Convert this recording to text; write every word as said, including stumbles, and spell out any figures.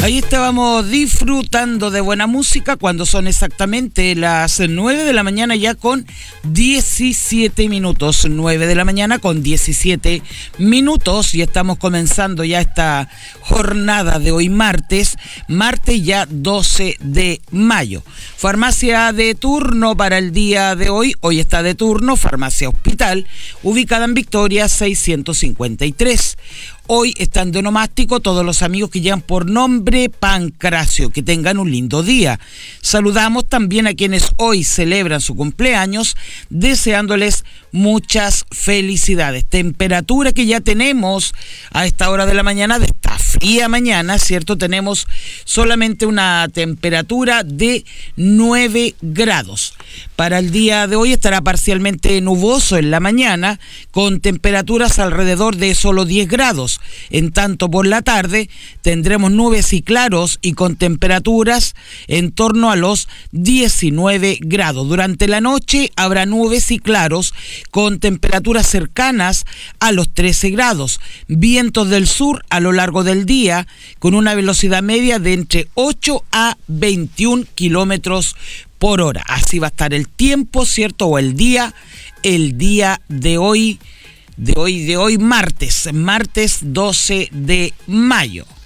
Ahí estábamos disfrutando de buena música cuando son exactamente las nueve de la mañana ya con diecisiete minutos. nueve de la mañana con diecisiete minutos y estamos comenzando ya esta jornada de hoy martes, martes ya doce de mayo. Farmacia de turno para el día de hoy, hoy está de turno, Farmacia Hospital, ubicada en Victoria seiscientos cincuenta y tres. Hoy están de onomástico todos los amigos que llevan por nombre Pancracio. Que tengan un lindo día. Saludamos también a quienes hoy celebran su cumpleaños, deseándoles muchas felicidades. Temperatura que ya tenemos a esta hora de la mañana, de esta fría mañana, ¿cierto? Tenemos solamente una temperatura de nueve grados. Para el día de hoy estará parcialmente nuboso en la mañana, con temperaturas alrededor de solo diez grados. En tanto, por la tarde tendremos nubes y claros y con temperaturas en torno a los diecinueve grados. Durante la noche habrá nubes y claros con temperaturas cercanas a los trece grados. Vientos del sur a lo largo del día con una velocidad media de entre ocho a veintiún kilómetros por hora. Así va a estar el tiempo, ¿cierto? O el día, el día de hoy. De hoy, de hoy martes, martes doce de mayo.